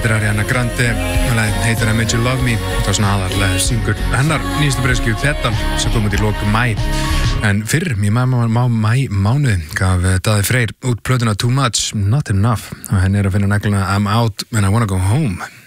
Þetta Ariana Grande, heitir I Made You Love Me. Það var svona aðalega syngur hennar nýjastu breyðskju Petal sem kom út í lok maí. En fyrr, í mánuði gaf Daði Freyr út plötuna Too Much, Not Enough og henni að finna negluna I'm Out and I Wanna Go Home.